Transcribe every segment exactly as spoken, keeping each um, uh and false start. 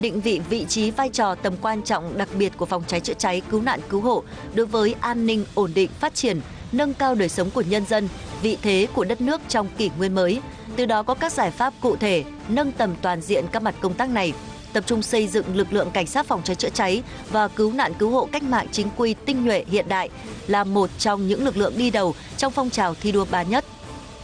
định vị vị trí, vai trò, tầm quan trọng đặc biệt của phòng cháy chữa cháy, cứu nạn cứu hộ đối với an ninh, ổn định, phát triển, nâng cao đời sống của nhân dân, vị thế của đất nước trong kỷ nguyên mới. Từ đó có các giải pháp cụ thể, nâng tầm toàn diện các mặt công tác này, tập trung xây dựng lực lượng cảnh sát phòng cháy chữa cháy và cứu nạn cứu hộ cách mạng chính quy, tinh nhuệ, hiện đại, là một trong những lực lượng đi đầu trong phong trào thi đua ba nhất.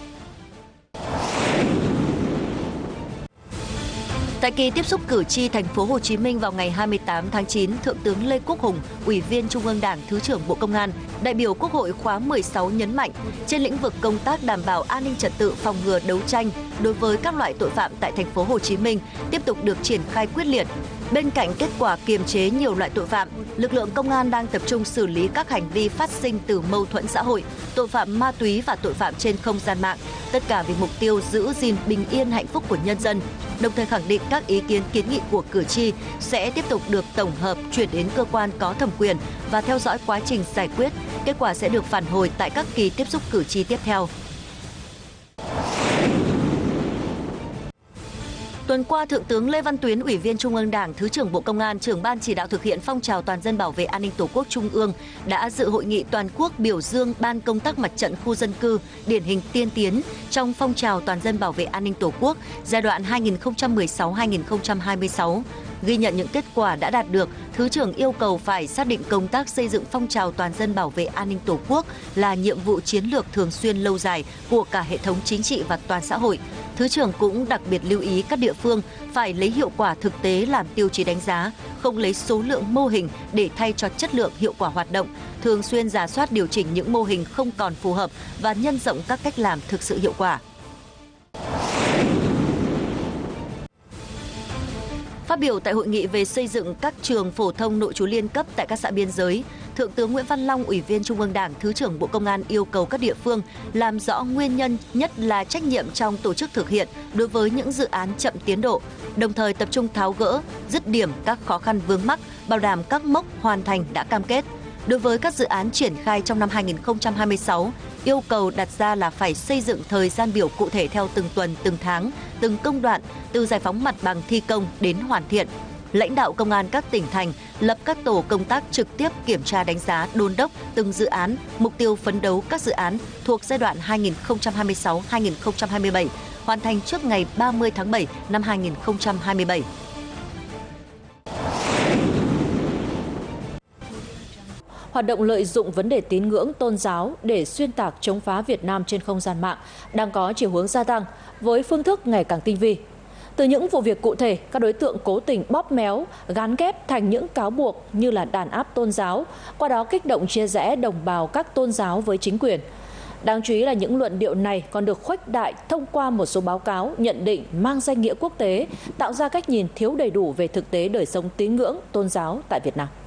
Tại kỳ tiếp xúc cử tri thành phố Hồ Chí Minh vào ngày hai mươi tám tháng chín, Thượng tướng Lê Quốc Hùng, Ủy viên Trung ương Đảng, Thứ trưởng Bộ Công an, đại biểu Quốc hội khóa mười sáu nhấn mạnh, trên lĩnh vực công tác đảm bảo an ninh trật tự, phòng ngừa, đấu tranh đối với các loại tội phạm tại thành phố Hồ Chí Minh tiếp tục được triển khai quyết liệt. Bên cạnh kết quả kiềm chế nhiều loại tội phạm, lực lượng công an đang tập trung xử lý các hành vi phát sinh từ mâu thuẫn xã hội, tội phạm ma túy và tội phạm trên không gian mạng, tất cả vì mục tiêu giữ gìn bình yên hạnh phúc của nhân dân. Đồng thời khẳng định các ý kiến kiến nghị của cử tri sẽ tiếp tục được tổng hợp chuyển đến cơ quan có thẩm quyền và theo dõi quá trình giải quyết. Kết quả sẽ được phản hồi tại các kỳ tiếp xúc cử tri tiếp theo. Tuần qua, Thượng tướng Lê Văn Tuyến, Ủy viên Trung ương Đảng, Thứ trưởng Bộ Công an, trưởng ban chỉ đạo thực hiện phong trào toàn dân bảo vệ an ninh Tổ quốc Trung ương đã dự hội nghị toàn quốc biểu dương ban công tác mặt trận khu dân cư điển hình tiên tiến trong phong trào toàn dân bảo vệ an ninh Tổ quốc giai đoạn hai nghìn không trăm mười sáu đến hai nghìn không trăm hai mươi sáu. Ghi nhận những kết quả đã đạt được, Thứ trưởng yêu cầu phải xác định công tác xây dựng phong trào toàn dân bảo vệ an ninh Tổ quốc là nhiệm vụ chiến lược thường xuyên lâu dài của cả hệ thống chính trị và toàn xã hội. Thứ trưởng cũng đặc biệt lưu ý các địa phương phải lấy hiệu quả thực tế làm tiêu chí đánh giá, không lấy số lượng mô hình để thay cho chất lượng hiệu quả hoạt động, thường xuyên rà soát điều chỉnh những mô hình không còn phù hợp và nhân rộng các cách làm thực sự hiệu quả. Phát biểu tại hội nghị về xây dựng các trường phổ thông nội trú liên cấp tại các xã biên giới, Thượng tướng Nguyễn Văn Long, Ủy viên Trung ương Đảng, Thứ trưởng Bộ Công an yêu cầu các địa phương làm rõ nguyên nhân, nhất là trách nhiệm trong tổ chức thực hiện đối với những dự án chậm tiến độ, đồng thời tập trung tháo gỡ, dứt điểm các khó khăn vướng mắc, bảo đảm các mốc hoàn thành đã cam kết. Đối với các dự án triển khai trong năm hai nghìn không trăm hai mươi sáu, yêu cầu đặt ra là phải xây dựng thời gian biểu cụ thể theo từng tuần, từng tháng, từng công đoạn, từ giải phóng mặt bằng thi công đến hoàn thiện. Lãnh đạo công an các tỉnh thành lập các tổ công tác trực tiếp kiểm tra đánh giá, đôn đốc từng dự án, mục tiêu phấn đấu các dự án thuộc giai đoạn hai nghìn không trăm hai mươi sáu đến hai nghìn không trăm hai mươi bảy hoàn thành trước ngày ba mươi tháng bảy năm hai nghìn không trăm hai mươi bảy. Hoạt động lợi dụng vấn đề tín ngưỡng tôn giáo để xuyên tạc chống phá Việt Nam trên không gian mạng đang có chiều hướng gia tăng với phương thức ngày càng tinh vi. Từ những vụ việc cụ thể, các đối tượng cố tình bóp méo, gán ghép thành những cáo buộc như là đàn áp tôn giáo, qua đó kích động chia rẽ đồng bào các tôn giáo với chính quyền. Đáng chú ý là những luận điệu này còn được khuếch đại thông qua một số báo cáo nhận định mang danh nghĩa quốc tế, tạo ra cách nhìn thiếu đầy đủ về thực tế đời sống tín ngưỡng tôn giáo tại Việt Nam.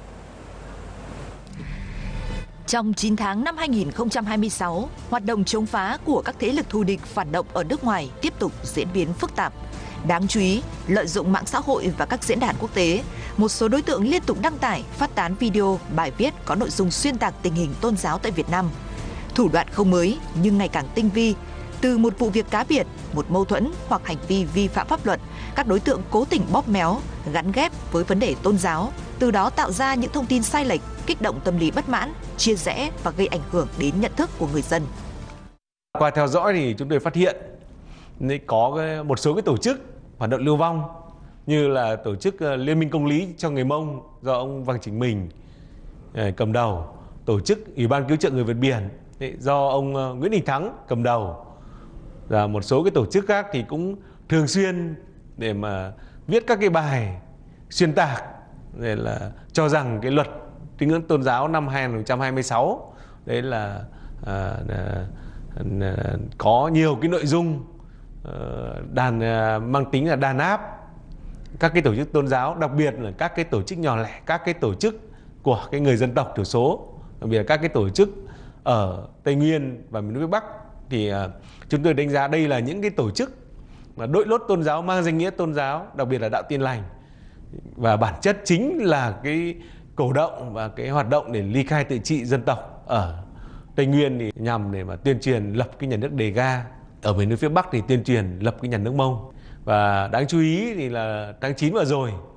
Trong chín tháng năm hai nghìn không trăm hai mươi sáu, hoạt động chống phá của các thế lực thù địch phản động ở nước ngoài tiếp tục diễn biến phức tạp. Đáng chú ý, lợi dụng mạng xã hội và các diễn đàn quốc tế, một số đối tượng liên tục đăng tải, phát tán video, bài viết có nội dung xuyên tạc tình hình tôn giáo tại Việt Nam. Thủ đoạn không mới nhưng ngày càng tinh vi. Từ một vụ việc cá biệt, một mâu thuẫn hoặc hành vi vi phạm pháp luật, các đối tượng cố tình bóp méo, gắn ghép với vấn đề tôn giáo, từ đó tạo ra những thông tin sai lệch, kích động tâm lý bất mãn, chia rẽ và gây ảnh hưởng đến nhận thức của người dân. Qua theo dõi thì chúng tôi phát hiện có một số cái tổ chức hoạt động lưu vong như là tổ chức Liên minh Công lý cho người Mông do ông Vàng Chỉnh Mình cầm đầu, tổ chức Ủy ban cứu trợ người vượt biển do ông Nguyễn Đình Thắng cầm đầu, và một số cái tổ chức khác thì cũng thường xuyên để mà viết các cái bài xuyên tạc để là cho rằng cái luật tín ngưỡng tôn giáo năm hai nghìn không trăm hai mươi sáu đấy là à, à, à, có nhiều cái nội dung à, đàn à, mang tính là đàn áp các cái tổ chức tôn giáo, đặc biệt là các cái tổ chức nhỏ lẻ, các cái tổ chức của cái người dân tộc thiểu số, đặc biệt là các cái tổ chức ở Tây Nguyên và miền núi Bắc. Thì à, chúng tôi đánh giá đây là những cái tổ chức mà đội lốt tôn giáo, mang danh nghĩa tôn giáo, đặc biệt là Đạo Tin Lành, và bản chất chính là cái cổ động và cái hoạt động để ly khai tự trị dân tộc ở Tây Nguyên thì nhằm để mà tuyên truyền lập cái nhà nước Đề Ga, ở miền núi phía Bắc thì tuyên truyền lập cái nhà nước Mông. Và đáng chú ý thì là tháng chín vừa rồi